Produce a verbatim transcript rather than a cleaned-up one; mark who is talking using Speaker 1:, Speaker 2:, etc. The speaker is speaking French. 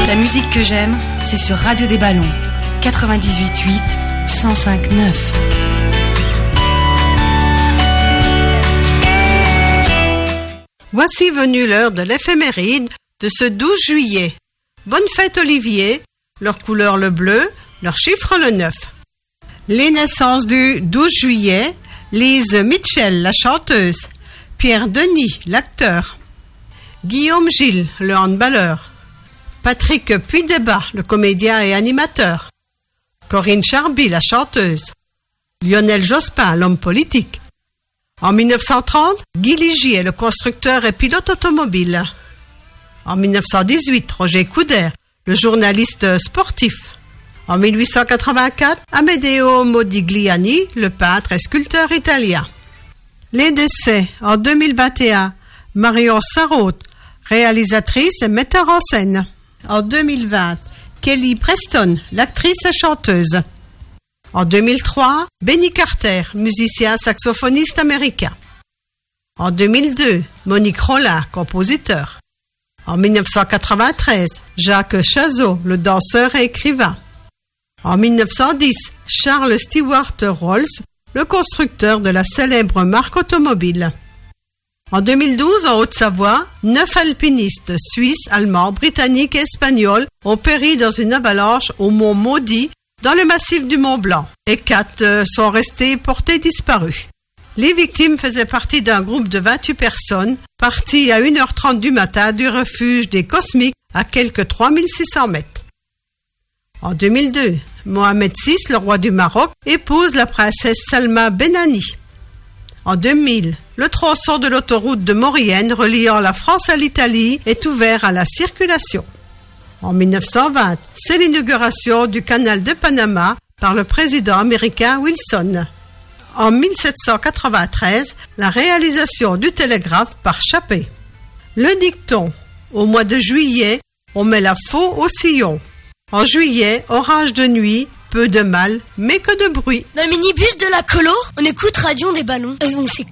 Speaker 1: La musique que j'aime, c'est sur Radio des Ballons, quatre-vingt-dix-huit huit, cent cinq neuf.
Speaker 2: Voici venue l'heure de l'éphéméride de ce douze juillet. Bonne fête Olivier, leur couleur le bleu, leur chiffre le neuf. Les naissances du douze juillet, Lise Mitchell, la chanteuse, Pierre Denis, l'acteur, Guillaume Gilles, le handballeur, Patrick Puydébat, le comédien et animateur, Corinne Charby, la chanteuse, Lionel Jospin, l'homme politique. En mille neuf cent trente, Guy Ligier, le constructeur et pilote automobile. En mille neuf cent dix-huit, Roger Coudert, le journaliste sportif. En mille huit cent quatre-vingt-quatre, Amedeo Modigliani, le peintre et sculpteur italien. Les décès en deux mille vingt et un, Marion Sarraute, réalisatrice et metteur en scène. En deux mille vingt, Kelly Preston, l'actrice et chanteuse. En deux mille trois, Benny Carter, musicien saxophoniste américain. En deux mille deux, Monique Rollin, compositeur. En mille neuf cent quatre-vingt-treize, Jacques Chazot, le danseur et écrivain. En mille neuf cent dix, Charles Stewart Rolls, le constructeur de la célèbre marque automobile. En deux mille douze, en Haute-Savoie, neuf alpinistes suisses, allemands, britanniques et espagnols ont péri dans une avalanche au mont Maudit, dans le massif du Mont Blanc, et quatre sont restés portés disparus. Les victimes faisaient partie d'un groupe de vingt-huit personnes, partis à une heure trente du matin du refuge des Cosmiques à quelques trois mille six cents mètres. En deux mille deux, Mohamed six, le roi du Maroc, épouse la princesse Salma Benani. En deux mille, le tronçon de l'autoroute de Maurienne reliant la France à l'Italie est ouvert à la circulation. En mille neuf cent vingt, c'est l'inauguration du canal de Panama par le président américain Wilson. En mille sept cent quatre-vingt-treize, la réalisation du télégraphe par Chappé. Le dicton, au mois de juillet, on met la faux au sillon. En juillet, orage de nuit, peu de mal, mais que de bruit.
Speaker 3: Dans le minibus de la colo, on écoute Radio des Ballons et on s'écoute.